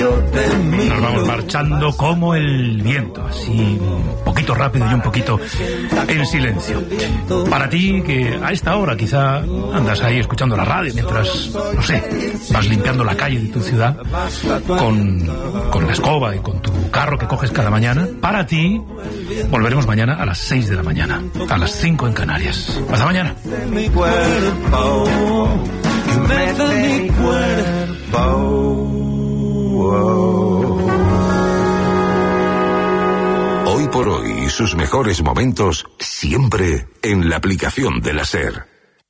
Nos vamos marchando como el viento, así un poquito rápido y un poquito en silencio. Para ti, que a esta hora quizá andas ahí escuchando la radio mientras, no sé, vas limpiando la calle de tu ciudad con la escoba y con tu carro que coges cada mañana, para ti volveremos mañana a las 6 de la mañana, a las 5 en Canarias. Hasta mañana. Hoy por hoy y sus mejores momentos siempre en la aplicación de la SER.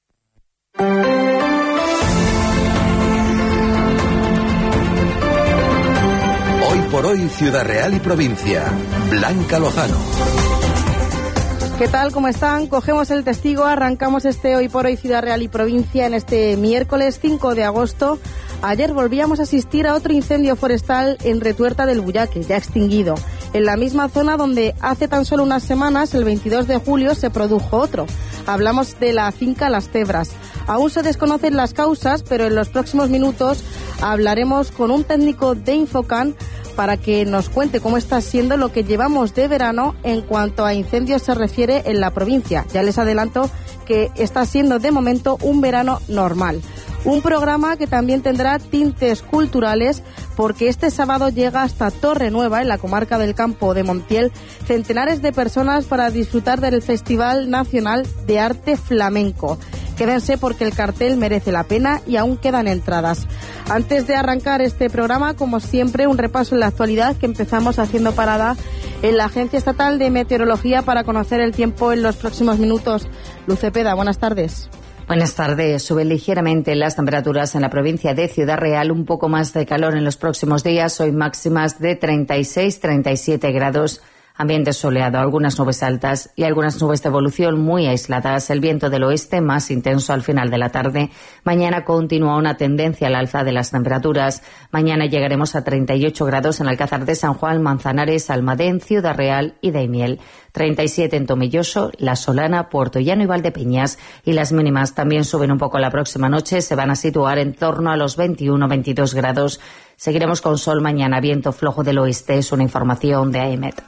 Hoy por hoy Ciudad Real y provincia. Blanca Lozano. ¿Qué tal? ¿Cómo están? Cogemos el testigo, arrancamos este Hoy por Hoy Ciudad Real y provincia en este miércoles 5 de agosto. Ayer volvíamos a asistir a otro incendio forestal en Retuerta del Bullaque, ya extinguido, en la misma zona donde hace tan solo unas semanas, el 22 de julio, se produjo otro. Hablamos de la finca Las Cebras. Aún se desconocen las causas, pero en los próximos minutos hablaremos con un técnico de Infocan para que nos cuente cómo está siendo lo que llevamos de verano en cuanto a incendios se refiere en la provincia. Ya les adelanto que está siendo de momento un verano normal. Un programa que también tendrá tintes culturales porque este sábado llega hasta Torrenueva, en la comarca del Campo de Montiel, centenares de personas para disfrutar del Festival Nacional de Arte Flamenco. Quédense porque el cartel merece la pena y aún quedan entradas. Antes de arrancar este programa, como siempre, un repaso en la actualidad que empezamos haciendo parada en la Agencia Estatal de Meteorología para conocer el tiempo en los próximos minutos. Luz Cepeda, buenas tardes. Buenas tardes. Suben ligeramente las temperaturas en la provincia de Ciudad Real, un poco más de calor en los próximos días, hoy máximas de 36-37 grados. Ambiente soleado, algunas nubes altas y algunas nubes de evolución muy aisladas. El viento del oeste más intenso al final de la tarde. Mañana continúa una tendencia al alza de las temperaturas. Mañana llegaremos a 38 grados en Alcázar de San Juan, Manzanares, Almadén, Ciudad Real y Daimiel. 37 en Tomelloso, La Solana, Puerto Llano y Valdepeñas. Y las mínimas también suben un poco la próxima noche. Se van a situar en torno a los 21-22 grados. Seguiremos con sol mañana, viento flojo del oeste. Es una información de AEMET.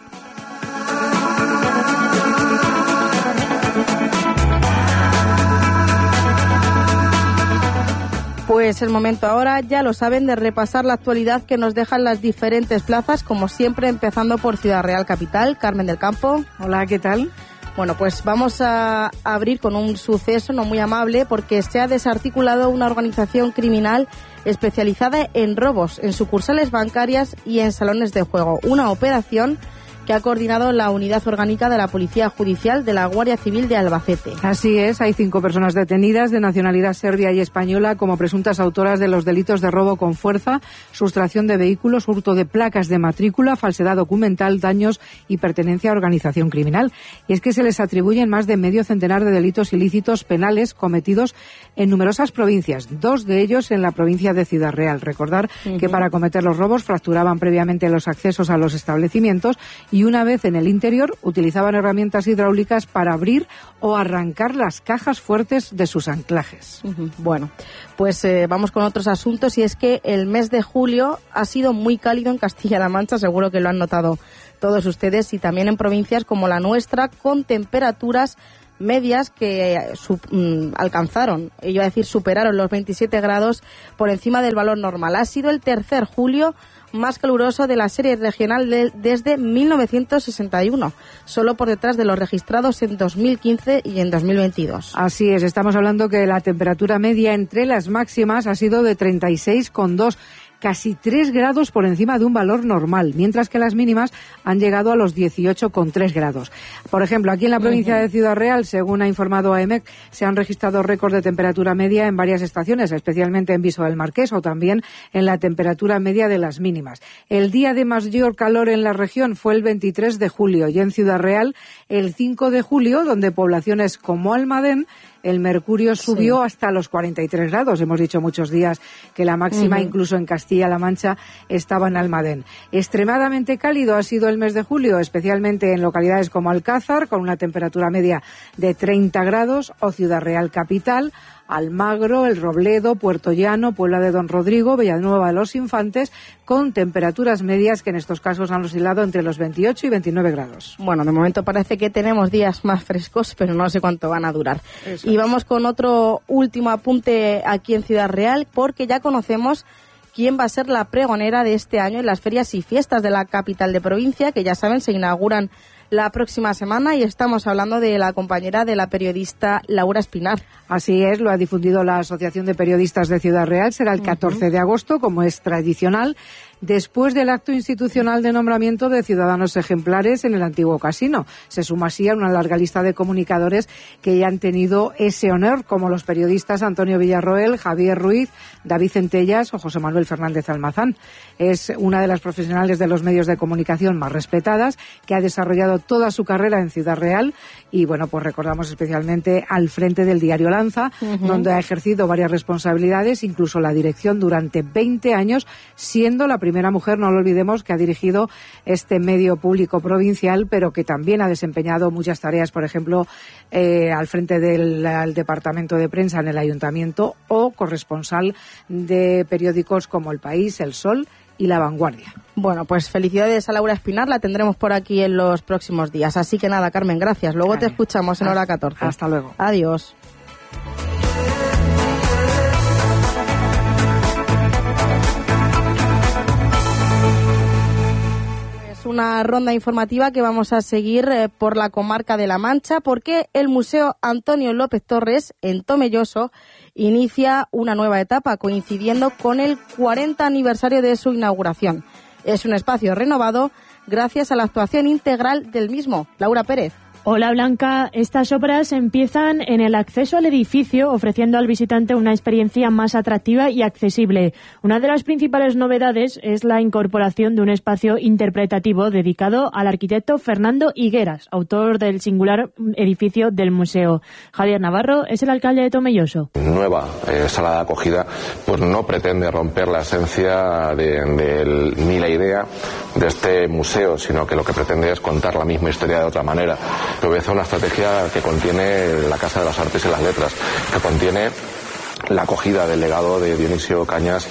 Pues el momento ahora, ya lo saben, de repasar la actualidad que nos dejan las diferentes plazas, como siempre, empezando por Ciudad Real Capital. Carmen del Campo. Hola, ¿qué tal? Bueno, pues vamos a abrir con un suceso no muy amable porque se ha desarticulado una organización criminal especializada en robos, en sucursales bancarias y en salones de juego. Una operación que ha coordinado la Unidad Orgánica de la Policía Judicial de la Guardia Civil de Albacete. Así es, hay 5 personas detenidas de nacionalidad serbia y española como presuntas autoras de los delitos de robo con fuerza, sustracción de vehículos, hurto de placas de matrícula, falsedad documental, daños y pertenencia a organización criminal. Y es que se les atribuyen más de medio centenar de delitos ilícitos penales cometidos en numerosas provincias, 2 de ellos en la provincia de Ciudad Real. Recordar que para cometer los robos fracturaban previamente los accesos a los establecimientos y una vez en el interior utilizaban herramientas hidráulicas para abrir o arrancar las cajas fuertes de sus anclajes. Bueno, pues vamos con otros asuntos, y es que el mes de julio ha sido muy cálido en Castilla-La Mancha, seguro que lo han notado todos ustedes, y también en provincias como la nuestra, con temperaturas medias que superaron los 27 grados por encima del valor normal. Ha sido el tercer julio más caluroso de la serie regional desde 1961, solo por detrás de los registrados en 2015 y en 2022. Así es, estamos hablando que la temperatura media entre las máximas ha sido de 36,2, casi 3 grados por encima de un valor normal, mientras que las mínimas han llegado a los 18,3 grados. Por ejemplo, aquí en la provincia de Ciudad Real, según ha informado AEMET, se han registrado récords de temperatura media en varias estaciones, especialmente en Viso del Marqués o también en la temperatura media de las mínimas. El día de mayor calor en la región fue el 23 de julio y en Ciudad Real el 5 de julio, donde poblaciones como Almadén el mercurio subió hasta los 43 grados. Hemos dicho muchos días que la máxima, incluso en Castilla-La Mancha, estaba en Almadén. Extremadamente cálido ha sido el mes de julio, especialmente en localidades como Alcázar, con una temperatura media de 30 grados, o Ciudad Real Capital. Almagro, El Robledo, Puerto Llano, Puebla de Don Rodrigo, Villanueva de los Infantes, con temperaturas medias que en estos casos han oscilado entre los 28 y 29 grados. Bueno, de momento parece que tenemos días más frescos, pero no sé cuánto van a durar. Eso y vamos con otro último apunte aquí en Ciudad Real, porque ya conocemos quién va a ser la pregonera de este año en las ferias y fiestas de la capital de provincia, que ya saben, se inauguran la próxima semana, y estamos hablando de la compañera de la periodista Laura Espinar. Así es, lo ha difundido la Asociación de Periodistas de Ciudad Real. Será el 14 de agosto, como es tradicional, después del acto institucional de nombramiento de ciudadanos ejemplares en el antiguo casino. Se suma así a una larga lista de comunicadores que ya han tenido ese honor, como los periodistas Antonio Villarroel, Javier Ruiz, David Centellas o José Manuel Fernández Almazán. Es una de las profesionales de los medios de comunicación más respetadas, que ha desarrollado toda su carrera en Ciudad Real, y bueno, pues recordamos especialmente al frente del diario Lanza, donde ha ejercido varias responsabilidades, incluso la dirección durante 20 años, siendo la primera mujer, no lo olvidemos, que ha dirigido este medio público provincial, pero que también ha desempeñado muchas tareas, por ejemplo, al frente del departamento de prensa en el ayuntamiento, o corresponsal de periódicos como El País, El Sol y La Vanguardia. Bueno, pues felicidades a Laura Espinar, la tendremos por aquí en los próximos días. Así que nada, Carmen, gracias. Luego te escuchamos en hora 14. Hasta luego. Adiós. Una ronda informativa que vamos a seguir por la comarca de La Mancha, porque el Museo Antonio López Torres en Tomelloso inicia una nueva etapa, coincidiendo con el 40 aniversario de su inauguración. Es un espacio renovado gracias a la actuación integral del mismo. Laura Pérez. Hola Blanca, estas obras empiezan en el acceso al edificio, ofreciendo al visitante una experiencia más atractiva y accesible. Una de las principales novedades es la incorporación de un espacio interpretativo dedicado al arquitecto Fernando Higueras, autor del singular edificio del museo. Javier Navarro es el alcalde de Tomelloso. Nueva sala de acogida pues no pretende romper la esencia ni la idea de este museo, sino que lo que pretende es contar la misma historia de otra manera. Que obedece a una estrategia que contiene la Casa de las Artes y las Letras, que contiene la acogida del legado de Dionisio Cañas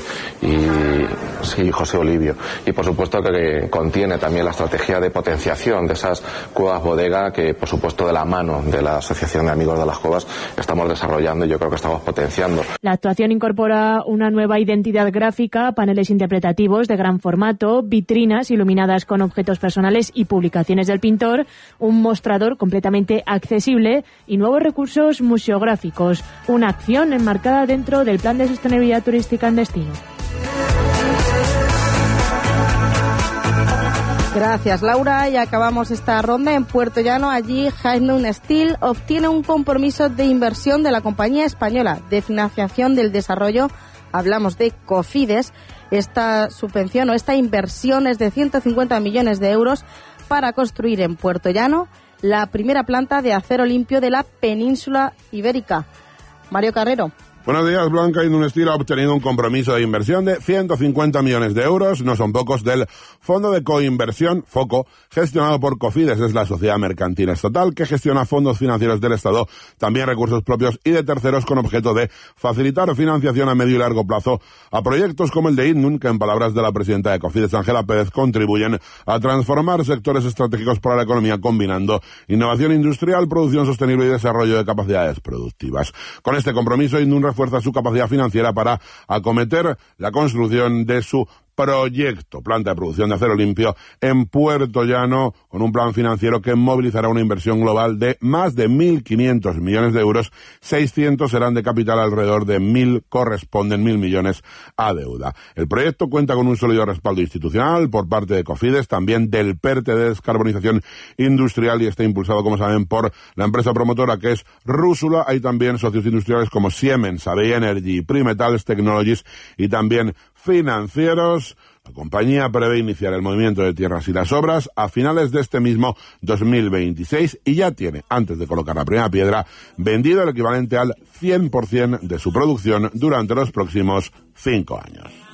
y José Olivio, y por supuesto que contiene también la estrategia de potenciación de esas cuevas bodega que por supuesto de la mano de la Asociación de Amigos de las Cuevas estamos desarrollando y yo creo que estamos potenciando. La actuación incorpora una nueva identidad gráfica, paneles interpretativos de gran formato, vitrinas iluminadas con objetos personales y publicaciones del pintor, un mostrador completamente accesible y nuevos recursos museográficos, una acción enmarcada dentro del Plan de Sostenibilidad Turística en Destino. Gracias, Laura. Y acabamos esta ronda en Puerto Llano. Allí, Haidnun Steel obtiene un compromiso de inversión de la compañía española de financiación del desarrollo. Hablamos de Cofides. Esta subvención o esta inversión es de 150 millones de euros para construir en Puerto Llano la primera planta de acero limpio de la península ibérica. Mario Carrero. Buenos días, Blanca. Haidnun Steel ha obtenido un compromiso de inversión de 150 millones de euros, no son pocos, del Fondo de Coinversión, FOCO, gestionado por Cofides, es la sociedad mercantil estatal que gestiona fondos financieros del Estado, también recursos propios y de terceros, con objeto de facilitar financiación a medio y largo plazo a proyectos como el de Haidnun, que en palabras de la presidenta de Cofides, Ángela Pérez, contribuyen a transformar sectores estratégicos para la economía, combinando innovación industrial, producción sostenible y desarrollo de capacidades productivas. Con este compromiso, Haidnun refuerza su capacidad financiera para acometer la construcción de su proyecto, planta de producción de acero limpio en Puerto Llano, con un plan financiero que movilizará una inversión global de más de 1.500 millones de euros, 600 serán de capital, alrededor de 1.000 corresponden 1.000 millones a deuda. El proyecto cuenta con un sólido respaldo institucional por parte de Cofides, también del PERTE de descarbonización industrial, y está impulsado, como saben, por la empresa promotora que es Rúsula. Hay también socios industriales como Siemens, Sabey Energy, Primetals Technologies y también financieros. La compañía prevé iniciar el movimiento de tierras y las obras a finales de este mismo 2026 y ya tiene, antes de colocar la primera piedra, vendido el equivalente al 100% de su producción durante los próximos 5 años.